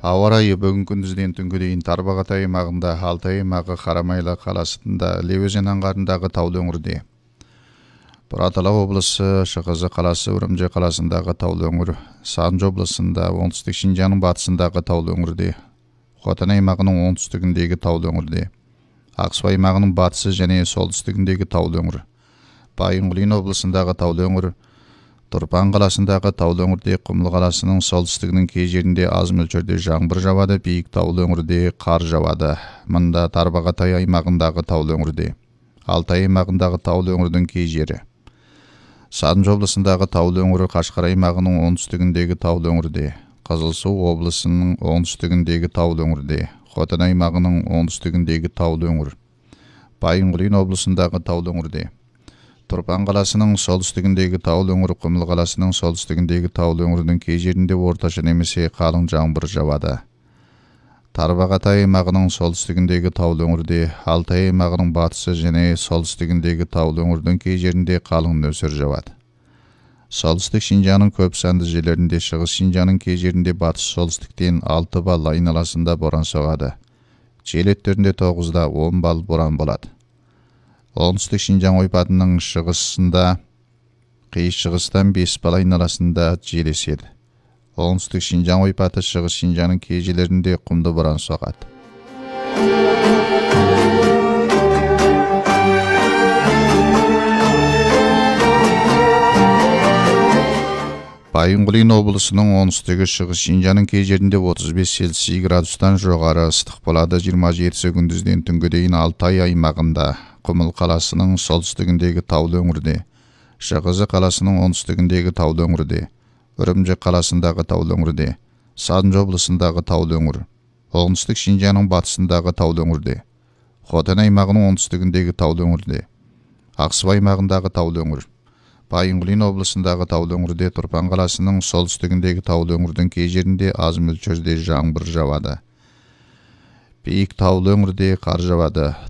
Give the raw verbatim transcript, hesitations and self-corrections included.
Ауа райы бүгін күндізден түнге дейін Тарбағатай аймағында, Алтай аймағы, Қарамайлы қаласында, Іле өзен аңғарындағы таулы өңірде. Бұратала облысы, Шығызы қаласы, Үрімжі қаласындағы таулы өңір, Сарынжы облысында, оңтүстік Шинжаңның батысындағы таулы өңірде, Хотан аймағының оңтүстігіндегі таулы өңірде, Ақсу аймағының батысы және солтүстігіндегі таулы өңір, Байынқұлин облысындағы таулы өңір, Тұрпан қаласындағы таулы өңірде, Құмыл қаласының солтүстігінің кей жерінде аз мөлшерде жаңбыр жауады, биік таулы өңірде қар жауады. Мұнда Тарбағатай аймағындағы таулы өңірде, Алтай аймағындағы таулы өңірдің кей жері, Сарынжы облысындағы таулы өңірі, Қашқар аймағының оңтүстігіндегі таулы өңірде, Қызылсу облысының оңтүстігіндегі таулы өңірде, Хотан аймағының оңтүстігіндегі таулы өңір, Байынқұлин облысындағы таулы өңірде, Тұрпан қаласының солтүстігіндегі таулы өңір, Құмыл қаласының солтүстігіндегі таулы өңірдің кей жерінде орташа немесе қалың жаңбыр жауады. Тарбағатай аймағының солтүстігіндегі таулы өңірде, Алтай аймағының батысы және солтүстігіндегі таулы өңірдің кей жерінде қалың нөсер жауады. Солтүстік Шинжаңның көп санды жерлерінде, Шығыс Шинжаңның кей жерінде батыс солтүстіктен алты балл айналасында боран соғады. Жел екпіні тоғыздан он балл боран болады. Оңтүстік Шинжаң ойпатының шығысында қиыр шығыстан бес балл айналасында жел еседі. Оңтүстік Шинжаң ойпаты, Шығыс Шинжаңның кей жерлерінде құмды боран соғады. Байынқұлин облысының оңтүстігі, Шығыс Шинжаңның кей жерінде отыз бес Цельсий градустан жоғары ыстық болады. жиырма жетісі күндізден түнге дейін Алтай аймағында, Құмыл қаласының солтүстігіндегі таулы өңірде, Шығызы қаласының оңтүстігіндегі таулы өңірде, Үрімжі қаласындағы таулы өңірде, Сарынжы облысындағы таулы өңір, оңтүстік Шинжаңның батысындағы таулы өңірде, Хотан аймағының оңтүстігіндегі таулы өңірде, Ақсу аймағындағы таулы өңір, Байынқұлин облысындағы таулы өңірде, Тұрпан қаласының солтүстігіндегі таулы өңірдің кей жерінде аз мөлшерде жаңбыр жауады. Биік таулы өңірде қар жауады.